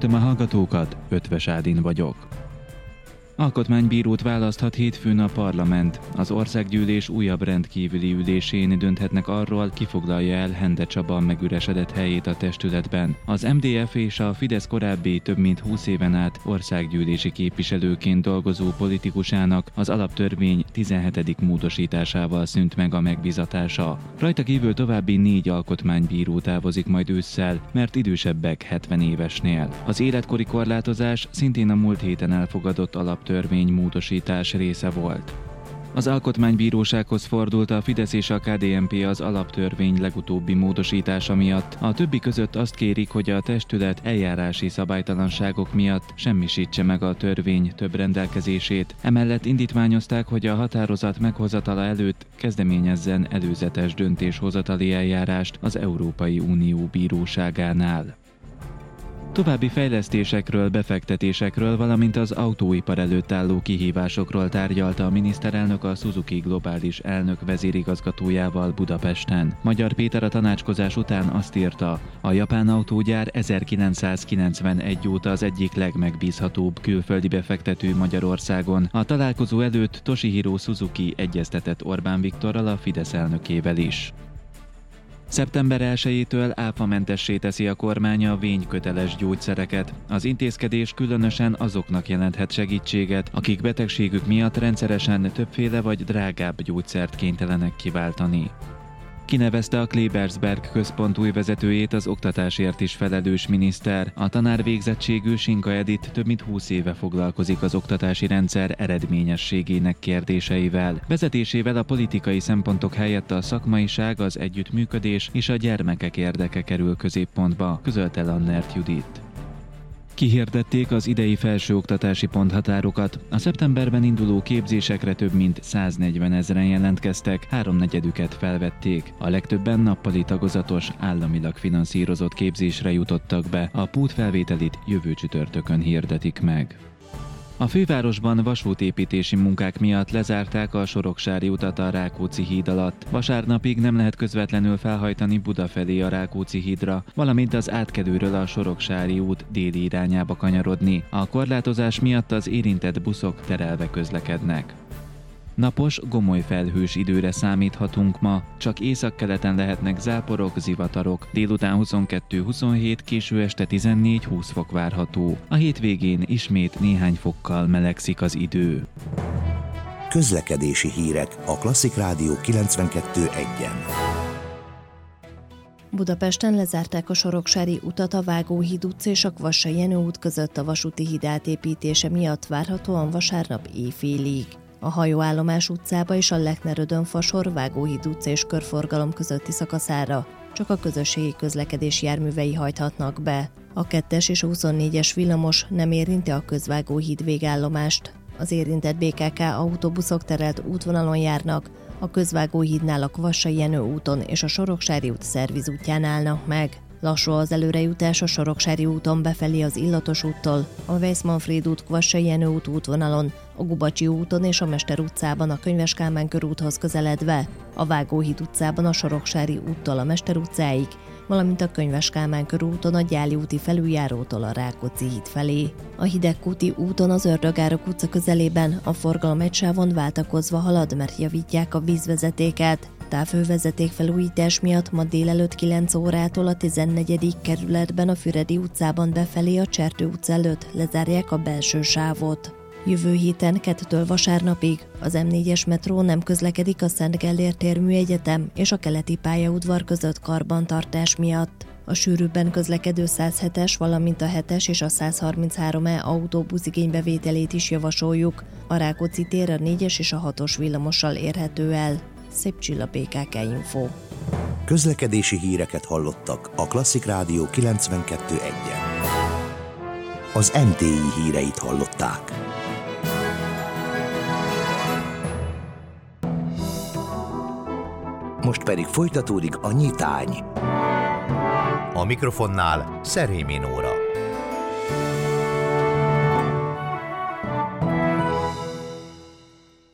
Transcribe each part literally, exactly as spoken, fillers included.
Köszöntöm a hallgatókat, Ötvös Ádin vagyok. Alkotmánybírót választhat hétfőn a parlament. Az országgyűlés újabb rendkívüli ülésén dönthetnek arról, ki foglalja el Hende Csaba megüresedett helyét a testületben. Az em dé ef és a Fidesz korábbi több mint húsz éven át országgyűlési képviselőként dolgozó politikusának az alaptörvény tizenhetedik módosításával szűnt meg a megbízatása. Rajta kívül további négy alkotmánybíró távozik majd ősszel, mert idősebbek hetven évesnél. Az életkori korlátozás szintén a múlt héten elfogadott alaptörvény törvénymódosítás része volt. Az Alkotmánybírósághoz fordult a Fidesz és a ká dé en pé az alaptörvény legutóbbi módosítása miatt. A többi között azt kérik, hogy a testület eljárási szabálytalanságok miatt semmisítse meg a törvény több rendelkezését. Emellett indítványozták, hogy a határozat meghozatala előtt kezdeményezzen előzetes döntéshozatali eljárást az Európai Unió bíróságánál. További fejlesztésekről, befektetésekről, valamint az autóipar előtt álló kihívásokról tárgyalta a miniszterelnök a Suzuki globális elnök vezérigazgatójával Budapesten. Magyar Péter a tanácskozás után azt írta, a japán autógyár ezerkilencszázkilencvenegy óta az egyik legmegbízhatóbb külföldi befektető Magyarországon. A találkozó előtt Toshihiro Suzuki egyeztetett Orbán Viktorral, a Fidesz elnökével is. szeptember elsejétől áfamentessé teszi a kormány a vényköteles gyógyszereket. Az intézkedés különösen azoknak jelenthet segítséget, akik betegségük miatt rendszeresen többféle vagy drágább gyógyszert kénytelenek kiváltani. Kinevezte a Klebersberg központ új vezetőjét az oktatásért is felelős miniszter. A tanárvégzettségű Sinka Edith több mint húsz éve foglalkozik az oktatási rendszer eredményességének kérdéseivel. Vezetésével a politikai szempontok helyett a szakmaiság, az együttműködés és a gyermekek érdeke kerül középpontba, közölte Lannert Judit. Kihirdették az idei felsőoktatási ponthatárokat. A szeptemberben induló képzésekre több mint száznegyven ezren jelentkeztek, háromnegyedüket felvették. A legtöbben nappali tagozatos, államilag finanszírozott képzésre jutottak be. A pótfelvételit jövő csütörtökön hirdetik meg. A fővárosban vasútépítési munkák miatt lezárták a Soroksári utat a Rákóczi híd alatt. Vasárnapig nem lehet közvetlenül felhajtani Buda felé a Rákóczi hídra, valamint az átkelőről a Soroksári út déli irányába kanyarodni. A korlátozás miatt az érintett buszok terelve közlekednek. Napos, gomoly felhős időre számíthatunk ma, csak északkeleten lehetnek záporok, zivatarok. Délután huszonkettő-huszonhét, késő este tizennégy-húsz fok várható. A hétvégén ismét néhány fokkal melegszik az idő. Közlekedési hírek a Klasszik Rádió kilencvenkettő egyen. Budapesten lezárták a Soroksári utat a Vágóhíd utca és a Kvassai Jenő út között a vasúti híd átépítése miatt várhatóan vasárnap éjfélig. A Hajóállomás utcába és a Lechner-Ödön-Fasor, Vágóhíd utca és körforgalom közötti szakaszára csak a közösségi közlekedés járművei hajthatnak be. A kettes és a huszonnégyes villamos nem érinti a Közvágóhíd végállomást. Az érintett bé ká ká autóbuszok terelt útvonalon járnak, a Közvágóhídnál a Kvassai Jenő úton és a Soroksári út szervizútján állnak meg. Lassú az előrejutás a Soroksári úton befelé az Illatos úttól, a Weiss-Manfréd út Kvassai Jenő út útvonalon, a Gubacsi úton és a Mester utcában a Könyves Kálmán körúthoz közeledve, a Vágóhíd utcában a Soroksári úttól a Mester utcáig, valamint a Könyves Kálmán körúton a Gyáli úti felüljárótól a Rákóczi híd felé. A Hidegkúti úton az Ördögárok utca közelében a forgalom egy sávon váltakozva halad, mert javítják a vízvezetéket. Távhővezeték felújítás miatt ma délelőtt kilenc órától a tizennegyedik kerületben a Füredi utcában befelé a Csertő utca előtt lezárják a belső sávot. Jövő héten kettőtől vasárnapig az em négyes metró nem közlekedik a Szent Gellért térműegyetem és a keleti pályaudvar között karbantartás miatt. A sűrűbben közlekedő száz hetes, valamint a hetes és a száz harminchárom E autóbusz igénybevételét is javasoljuk. A Rákóczi tér a négyes és a hatos villamossal érhető el. Szép Csilla, bé ká ká Info. Közlekedési híreket hallottak a Klasszik Rádió kilencvenkettő egyen. Az em té i híreit hallották. Most pedig folytatódik a nyitány. A mikrofonnál Szerémi Nóra.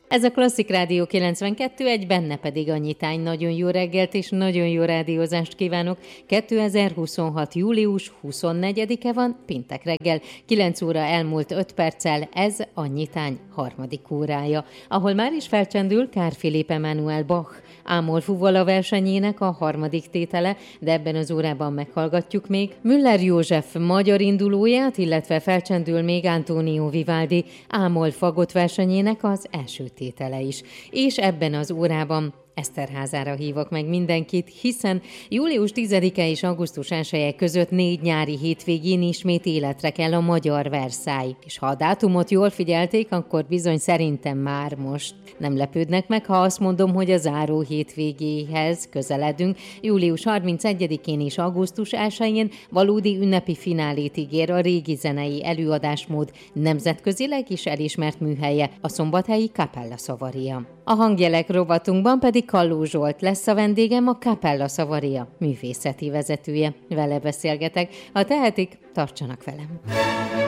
Ez a Klasszik Rádió kilencvenkettő, egy benne pedig a nyitány. Nagyon jó reggelt és nagyon jó rádiózást kívánok. kétezer-huszonhat. július huszonnegyedike van, péntek reggel, kilenc óra elmúlt öt perccel, ez a nyitány harmadik órája, ahol már is felcsendül Carl Philipp Emanuel Bach ámol fuvola versenyének a harmadik tétele, de ebben az órában meghallgatjuk még Müller József magyar indulóját, illetve felcsendül még Antonio Vivaldi ámol fagott versenyének az első tétele is. És ebben az órában Eszterházára hívok meg mindenkit, hiszen július tizedike és augusztus elseje között négy nyári hétvégén ismét életre kell a Magyar Versailles. És ha a dátumot jól figyelték, akkor bizony szerintem már most nem lepődnek meg, ha azt mondom, hogy a záró hétvégéhez közeledünk. július harmincegyedikén és augusztus elsején valódi ünnepi finálét ígér a régi zenei előadásmód nemzetközileg is elismert műhelye, a szombathelyi Capella Savaria. A hangjelek rovatunkban pedig Kalló Zsolt lesz a vendégem, a Capella Savaria művészeti vezetője. Vele beszélgetek. Ha tehetik, tartsanak velem!